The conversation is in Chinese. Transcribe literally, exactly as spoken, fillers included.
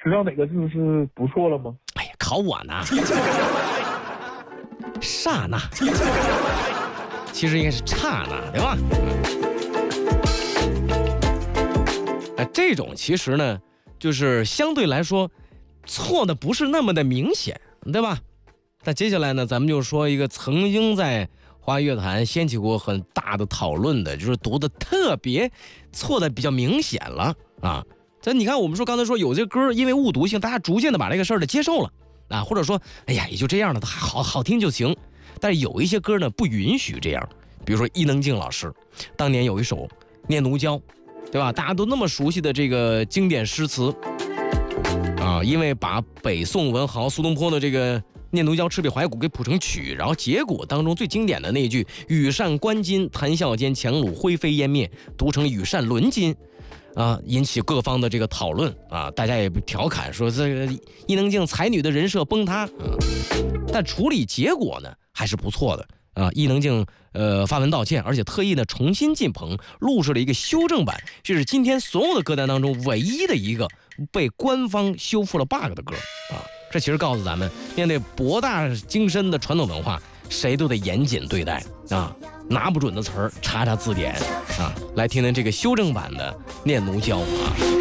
知道哪个字是不错了吗？ 哎呀，考我呢。刹那，其实应该是刹那，对吧？哎，这种其实呢，就是相对来说错的不是那么的明显，对吧？那接下来呢，咱们就说一个曾经在华语乐坛掀起过很大的讨论的，就是读的特别错的比较明显了啊。这你看，我们说刚才说有些歌因为误读性，大家逐渐的把这个事儿的接受了啊，或者说，哎呀，也就这样了，好好听就行。但是有一些歌呢不允许这样，比如说伊能静老师当年有一首《念奴娇》，对吧？大家都那么熟悉的这个经典诗词啊，因为把北宋文豪苏东坡的这个《念奴娇·赤壁怀古》给谱成曲，然后结果当中最经典的那句“羽扇纶巾，谈笑间，樯橹灰飞烟灭”，读成“羽扇纶巾”，啊，引起各方的这个讨论啊，大家也调侃说这个伊能静才女的人设崩塌啊。但处理结果呢还是不错的啊，伊能静呃发文道歉，而且特意呢重新进棚录制了一个修正版，这是今天所有的歌单当中唯一的一个被官方修复了 bug 的歌啊。这其实告诉咱们，面对博大精深的传统文化，谁都得严谨对待啊！拿不准的词儿查查字典啊，来听听这个修正版的《念奴娇》啊。